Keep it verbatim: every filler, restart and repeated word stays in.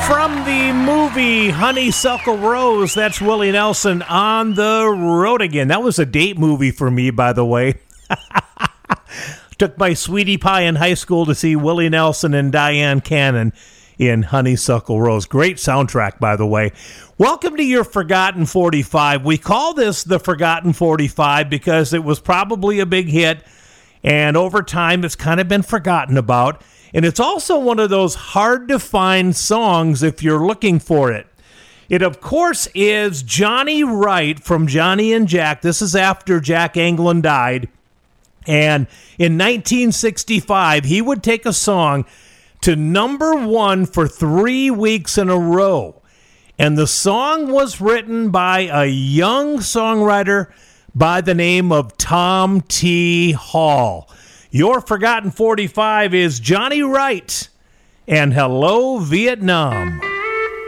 From the movie Honeysuckle Rose, that's Willie Nelson on the road again. That was a date movie for me, by the way. Took my sweetie pie in high school to see Willie Nelson and Diane Cannon in Honeysuckle Rose. Great soundtrack, by the way. Welcome to your Forgotten forty-five. We call this the Forgotten forty-five because it was probably a big hit, and over time it's kind of been forgotten about. And it's also one of those hard-to-find songs if you're looking for it. It, of course, is Johnny Wright from Johnny and Jack. This is after Jack Anglin died. And in nineteen sixty-five, he would take a song to number one for three weeks in a row. And the song was written by a young songwriter by the name of Tom T. Hall. Your Forgotten forty-five is Johnny Wright and Hello, Vietnam.